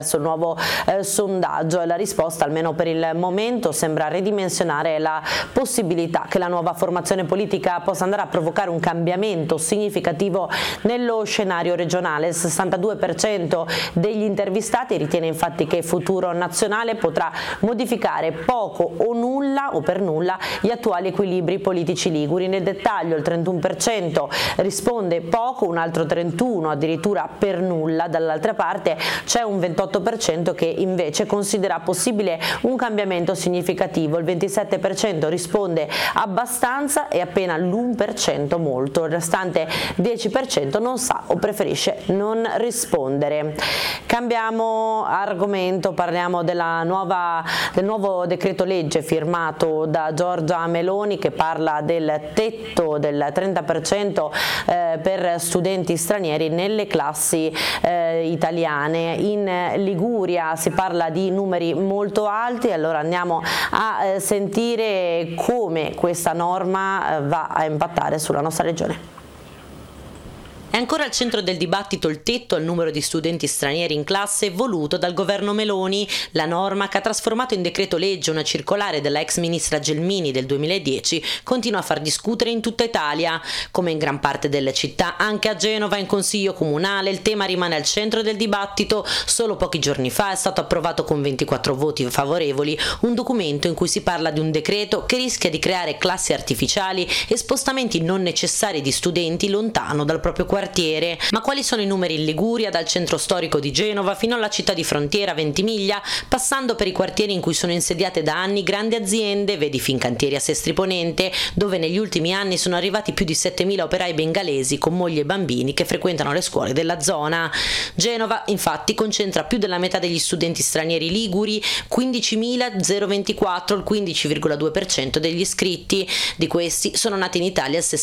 Sul nuovo sondaggio la risposta, almeno per il momento, sembra ridimensionare la possibilità che la nuova formazione politica possa andare a provocare un cambiamento significativo nello scenario regionale. Il 62% degli intervistati ritiene infatti che Futuro Nazionale potrà modificare poco o nulla o per nulla gli attuali equilibri politici liguri. Nel dettaglio il 31% risponde poco, un altro 31% addirittura per nulla. Dall'altra parte c'è un 28% che invece considera possibile un cambiamento significativo, il 27% risponde abbastanza e appena l'1% molto, il restante 10% non sa o preferisce non rispondere. Cambiamo argomento, parliamo del nuovo decreto legge firmato da Giorgia Meloni che parla del tetto del 30% per studenti stranieri nelle classi italiane. In Liguria si parla di numeri molto alti, allora andiamo a sentire come questa norma va a impattare sulla nostra regione. È ancora al centro del dibattito il tetto al numero di studenti stranieri in classe voluto dal governo Meloni, la norma che ha trasformato in decreto legge una circolare della ex ministra Gelmini del 2010 continua a far discutere in tutta Italia. Come in gran parte delle città, anche a Genova in consiglio comunale il tema rimane al centro del dibattito. Solo pochi giorni fa è stato approvato con 24 voti favorevoli un documento in cui si parla di un decreto che rischia di creare classi artificiali e spostamenti non necessari di studenti lontano dal proprio quartiere. Ma quali sono i numeri in Liguria, dal centro storico di Genova fino alla città di frontiera Ventimiglia, passando per i quartieri in cui sono insediate da anni grandi aziende, vedi Fincantieri a Sestri Ponente, dove negli ultimi anni sono arrivati più di 7.000 operai bengalesi con mogli e bambini che frequentano le scuole della zona. Genova infatti concentra più della metà degli studenti stranieri liguri, 15.024, il 15,2% degli iscritti. Di questi sono nati in Italia il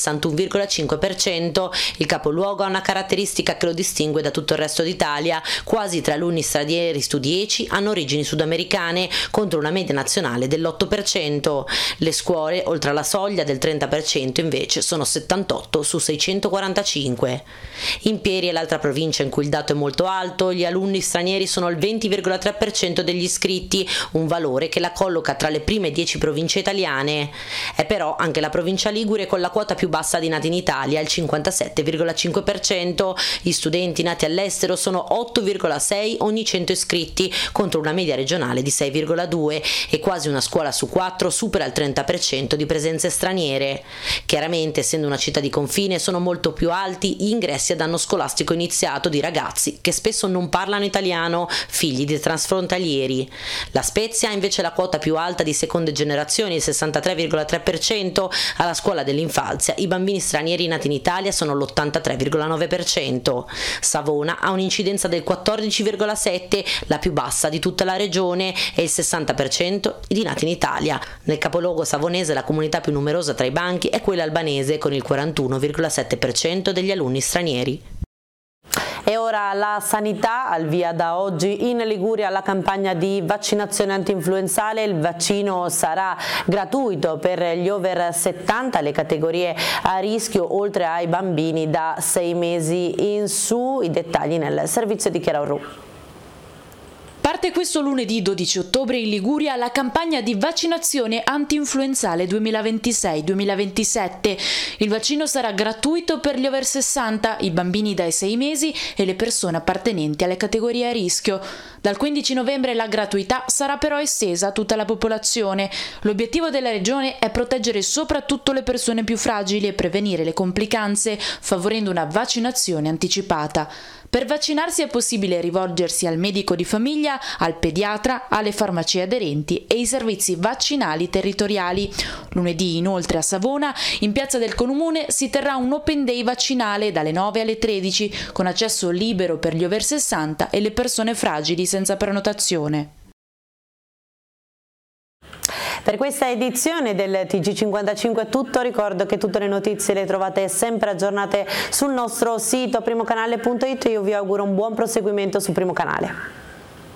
61,5%. Il capoluogo ha una caratteristica che lo distingue da tutto il resto d'Italia: quasi 3 alunni stranieri su 10 hanno origini sudamericane, contro una media nazionale dell'8%. Le scuole oltre alla soglia del 30% invece sono 78 su 645. Impieri è l'altra provincia in cui il dato è molto alto, gli alunni stranieri sono il 20,3% degli iscritti, un valore che la colloca tra le prime 10 province italiane. È però anche la provincia ligure con la quota più bassa di nati in Italia, il 57,5%. Gli studenti nati all'estero sono 8,6 ogni 100 iscritti, contro una media regionale di 6,2, e quasi una scuola su 4 supera il 30% di presenze straniere. Chiaramente, essendo una città di confine, sono molto più alti gli ingressi ad anno scolastico iniziato di ragazzi che spesso non parlano italiano, figli di transfrontalieri. La Spezia ha invece la quota più alta di seconde generazioni, il 63,3%, alla scuola dell'infanzia i bambini stranieri nati in Italia sono l'83,9%. Savona ha un'incidenza del 14,7%, la più bassa di tutta la regione, e il 60% di nati in Italia. Nel capoluogo savonese la comunità più numerosa tra i banchi è quella albanese, con il 41,7% degli alunni stranieri. E ora la sanità, al via da oggi in Liguria la campagna di vaccinazione antinfluenzale. Il vaccino sarà gratuito per gli over 70, le categorie a rischio, oltre ai bambini da 6 mesi in su. I dettagli nel servizio di Chiara Orru. Parte questo lunedì 12 ottobre in Liguria la campagna di vaccinazione antinfluenzale 2026-2027. Il vaccino sarà gratuito per gli over 60, i bambini dai 6 mesi e le persone appartenenti alle categorie a rischio. Dal 15 novembre la gratuità sarà però estesa a tutta la popolazione. L'obiettivo della regione è proteggere soprattutto le persone più fragili e prevenire le complicanze, favorendo una vaccinazione anticipata. Per vaccinarsi è possibile rivolgersi al medico di famiglia, al pediatra, alle farmacie aderenti e ai servizi vaccinali territoriali. Lunedì, inoltre, a Savona, in Piazza del Comune, si terrà un Open Day vaccinale dalle 9 alle 13, con accesso libero per gli over 60 e le persone fragili senza prenotazione. Per questa edizione del TG55 è tutto. Ricordo che tutte le notizie le trovate sempre aggiornate sul nostro sito primocanale.it. Io vi auguro un buon proseguimento su Primo Canale.